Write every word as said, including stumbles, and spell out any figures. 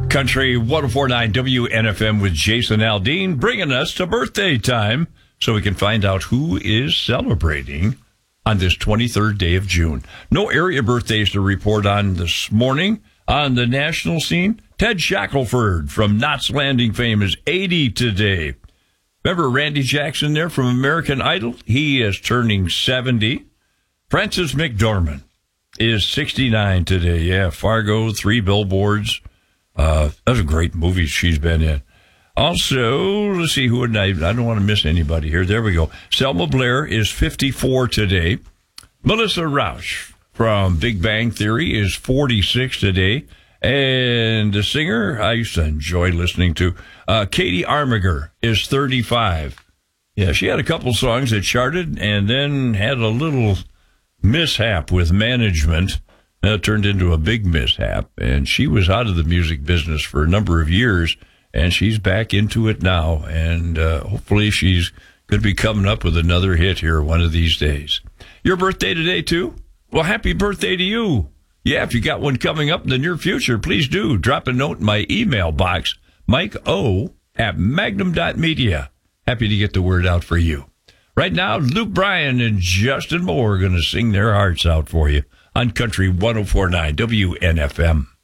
Country one oh four point nine W N F M with Jason Aldean, bringing us to birthday time so we can find out who is celebrating on this twenty-third day of June. No area birthdays to report on this morning. On the national scene, Ted Shackelford from Knots Landing fame is eighty today. Remember Randy Jackson there from American Idol? He is turning seventy. Frances McDormand is sixty-nine today. Yeah, Fargo, three billboards. Uh, that's a great movie she's been in. Also, let's see who, I, I don't want to miss anybody here. There we go. Selma Blair is fifty-four today. Melissa Rauch from Big Bang Theory is forty-six today. And the singer I used to enjoy listening to, uh, Katie Armiger, is thirty-five. Yeah, she had a couple songs that charted and then had a little mishap with management. That turned into a big mishap, and she was out of the music business for a number of years, and she's back into it now, and uh, hopefully she's going to be coming up with another hit here one of these days. Your birthday today, too? Well, happy birthday to you. Yeah, if you got one coming up in the near future, please do. Drop a note in my email box, Mike O at magnum dot media. Happy to get the word out for you. Right now, Luke Bryan and Justin Moore are going to sing their hearts out for you on Country one oh four point nine W N F M.